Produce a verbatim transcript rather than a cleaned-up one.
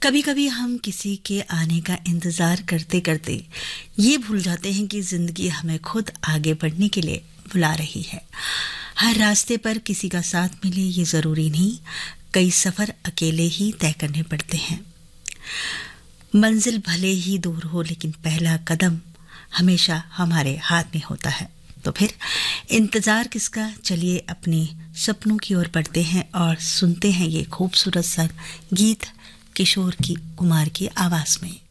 कभी कभी हम किसी के आने का इंतज़ार करते करते ये भूल जाते हैं कि ज़िंदगी हमें खुद आगे बढ़ने के लिए बुला रही है। हर रास्ते पर किसी का साथ मिले ये ज़रूरी नहीं, कई सफ़र अकेले ही तय करने पड़ते हैं। मंजिल भले ही दूर हो, लेकिन पहला कदम हमेशा हमारे हाथ में होता है। तो फिर इंतज़ार किसका, चलिए अपने सपनों की ओर बढ़ते हैं और सुनते हैं ये खूबसूरत सा गीत किशोर की कुमार की आवाज़ में।